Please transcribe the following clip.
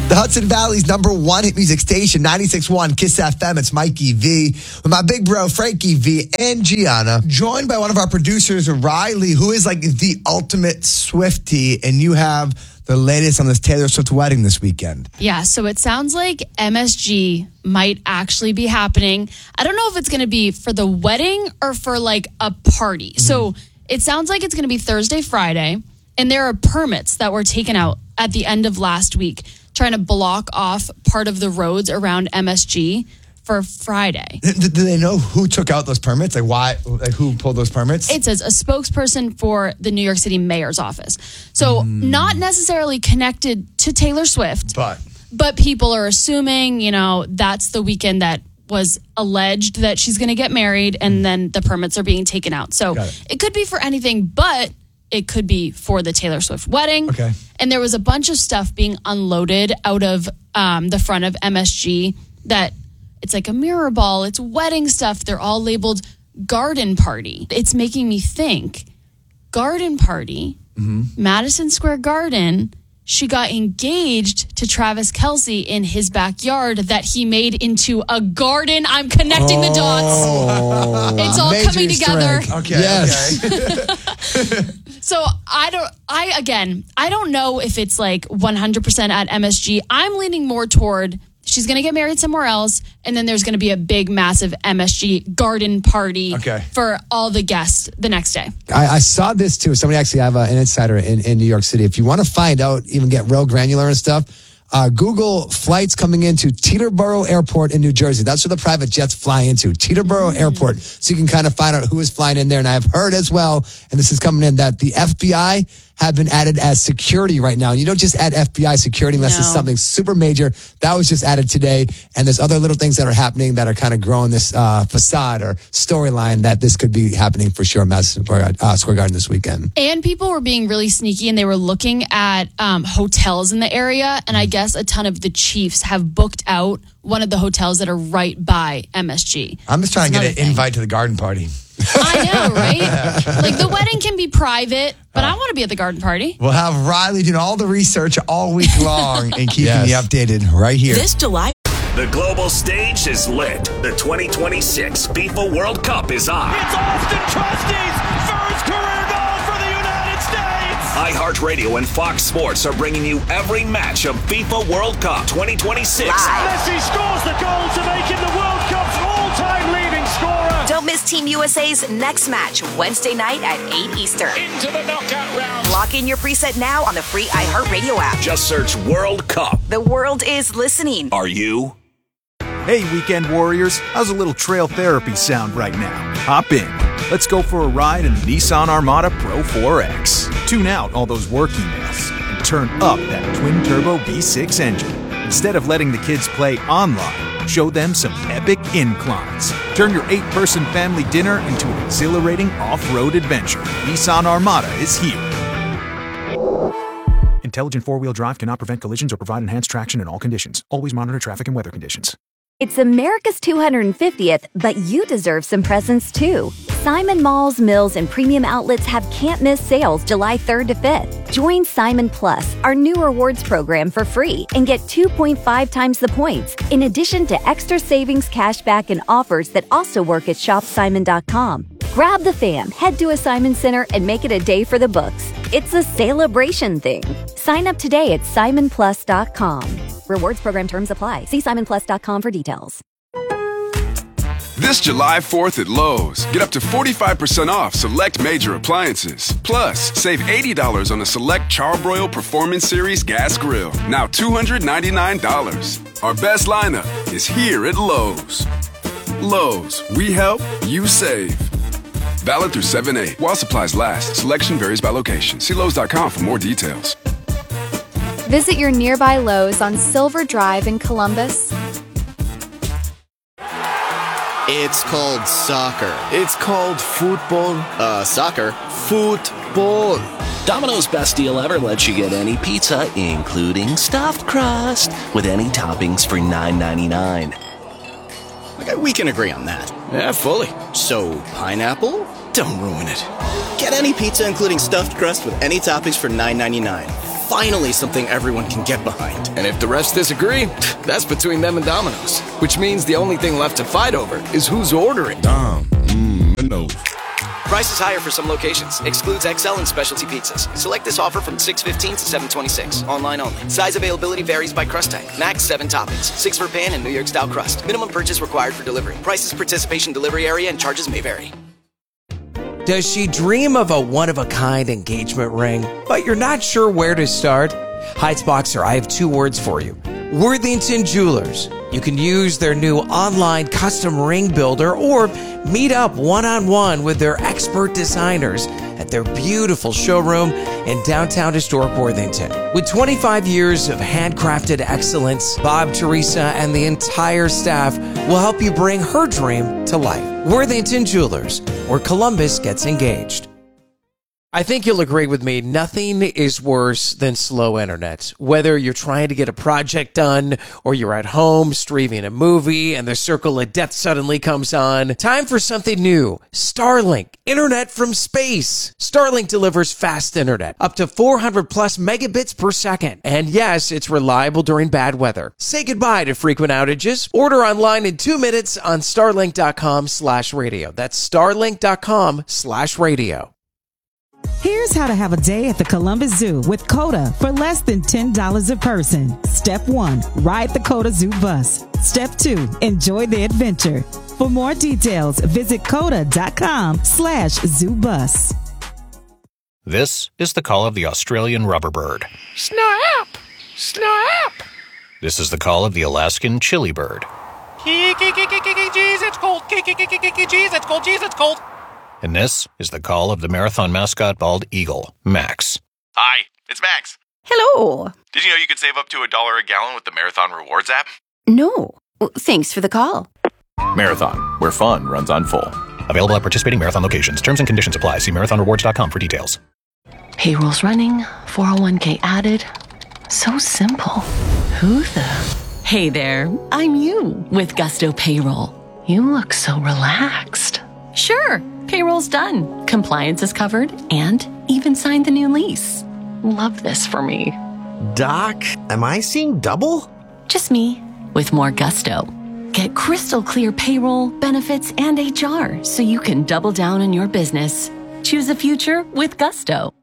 The Hudson Valley's #1 hit music station, 96.1 Kiss FM. It's Mikey V with my big bro, Frankie V, and Gianna. Joined by one of our producers, Riley, who is like the ultimate Swiftie. And you have the latest on this Taylor Swift wedding this weekend. Yeah, so it sounds like MSG might actually be happening. I don't know if it's going to be for the wedding or for like a party. So it sounds like it's going to be Thursday, Friday. And there are permits that were taken out at the end of last week, trying to block off part of the roads around MSG for Friday. Do they know who took out those permits? Like why? Like who pulled those permits? It says a spokesperson for the New York City mayor's office. So not necessarily connected to Taylor Swift, but people are assuming, that's the weekend that was alleged that she's going to get married, and then the permits are being taken out. So it could be for anything, but it could be for the Taylor Swift wedding. Okay. And there was a bunch of stuff being unloaded out of the front of MSG that it's like a mirror ball. It's wedding stuff. They're all labeled garden party. It's making me think garden party, Madison Square Garden. She got engaged to Travis Kelce in his backyard that he made into a garden. I'm connecting the dots. It's all coming together. Okay. Yes. Okay. So I don't know if it's like 100% at MSG. I'm leaning more toward she's going to get married somewhere else, and then there's going to be a big, massive MSG garden party for all the guests the next day. I saw this too. Somebody actually have an insider in New York City. If you want to find out, even get real granular and stuff, Google flights coming into Teterboro Airport in New Jersey. That's where the private jets fly into, Teterboro Airport. So you can kind of find out who is flying in there. And I've heard as well, and this is coming in, that the FBI have been added as security right now. And you don't just add FBI security unless it's something super major. That was just added today. And there's other little things that are happening that are kind of growing this facade or storyline that this could be happening for sure, Madison Square Garden this weekend. And people were being really sneaky, and they were looking at hotels in the area. And I guess a ton of the Chiefs have booked out one of the hotels that are right by MSG. I'm just trying to get an invite to the garden party. I know, right? Like the wedding can be private, but I want to be at the garden party. We'll have Riley doing all the research all week long and keeping you updated right here. This July. The global stage is lit. The 2026 FIFA World Cup is on. It's Austin Trusty's first career goal for the United States. iHeartRadio and Fox Sports are bringing you every match of FIFA World Cup 2026. Messi scores the goal to make him the World Cup's all-time leading scorer. Don't miss Team USA's next match Wednesday night at 8 Eastern. Into the knockout round. Lock in your preset now on the free iHeartRadio app. Just search World Cup. The world is listening. Are you? Hey, weekend warriors. How's a little trail therapy sound right now? Hop in. Let's go for a ride in the Nissan Armada Pro 4X. Tune out all those work emails and turn up that twin-turbo V6 engine. Instead of letting the kids play online, show them some epic inclines. Turn your 8-person family dinner into an exhilarating off-road adventure. Nissan Armada is here. Intelligent four-wheel drive cannot prevent collisions or provide enhanced traction in all conditions. Always monitor traffic and weather conditions. It's America's 250th, but you deserve some presents too. Simon Malls, Mills, and Premium Outlets have can't-miss sales July 3rd to 5th. Join Simon Plus, our new rewards program, for free and get 2.5 times the points, in addition to extra savings, cashback, and offers that also work at shopsimon.com. Grab the fam, head to a Simon Center, and make it a day for the books. It's a celebration thing. Sign up today at simonplus.com. Rewards program terms apply. See simonplus.com for details. This July 4th at Lowe's, get up to 45% off select major appliances. Plus, save $80 on a select Charbroil Performance Series gas grill. Now $299. Our best lineup is here at Lowe's. Lowe's, we help, you save. Valid through 7/8. While supplies last. Selection varies by location. See Lowe's.com for more details. Visit your nearby Lowe's on Silver Drive in Columbus. It's called soccer. It's called football. Soccer. Football. Domino's best deal ever lets you get any pizza, including stuffed crust, with any toppings for $9.99. Okay, we can agree on that. Yeah, fully. So, pineapple? Don't ruin it. Get any pizza, including stuffed crust, with any toppings for $9.99. Finally, something everyone can get behind. And if the refs disagree, that's between them and Domino's. Which means the only thing left to fight over is who's ordering. No. Price is higher for some locations. Excludes XL and specialty pizzas. Select this offer from 6/15 to 7/26. Online only. Size availability varies by crust type. Max 7 toppings. 6 for pan and New York style crust. Minimum purchase required for delivery. Prices, participation, delivery area, and charges may vary. Does she dream of a one-of-a-kind engagement ring, but you're not sure where to start? Heights Boxer, I have 2 words for you. Worthington Jewelers. You can use their new online custom ring builder or meet up one-on-one with their expert designers at their beautiful showroom in downtown historic Worthington. With 25 years of handcrafted excellence, Bob, Teresa, and the entire staff will help you bring her dream to life. Worthington Jewelers, where Columbus gets engaged. I think you'll agree with me, nothing is worse than slow internet. Whether you're trying to get a project done or you're at home streaming a movie and the circle of death suddenly comes on, time for something new. Starlink, internet from space. Starlink delivers fast internet, up to 400 plus megabits per second. And yes, it's reliable during bad weather. Say goodbye to frequent outages. Order online in 2 minutes on starlink.com/radio. That's starlink.com/radio. Here's how to have a day at the Columbus Zoo with COTA for less than $10 a person. Step 1, ride the COTA Zoo bus. Step 2, enjoy the adventure. For more details, visit COTA.com/zoobus. This is the call of the Australian rubber bird. Snap! Snap! This is the call of the Alaskan chili bird. Jeez, it's cold. Jeez, it's cold. Jeez, it's cold. And this is the call of the marathon mascot bald eagle, Max. Hi, it's Max. Hello. Did you know you could save up to $1 a gallon with the Marathon Rewards app? No. Well, thanks for the call. Marathon, where fun runs on full. Available at participating marathon locations. Terms and conditions apply. See marathonrewards.com for details. Payroll's running, 401k added. So simple. Who the? Hey there, I'm you with Gusto Payroll. You look so relaxed. Sure, payroll's done. Compliance is covered and even signed the new lease. Love this for me. Doc, am I seeing double? Just me with more gusto. Get crystal clear payroll, benefits, and HR so you can double down on your business. Choose the future with Gusto.